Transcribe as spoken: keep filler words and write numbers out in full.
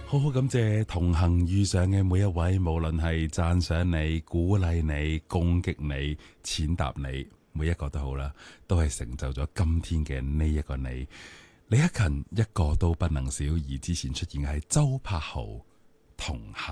好好感謝同行遇上嘅每一位，無論係讚賞你、鼓勵你、攻擊你、踐踏你，每一個都好啦，都係成就咗今天嘅呢一個你。李克勤一個都不能少，而之前出現嘅係周柏豪同行。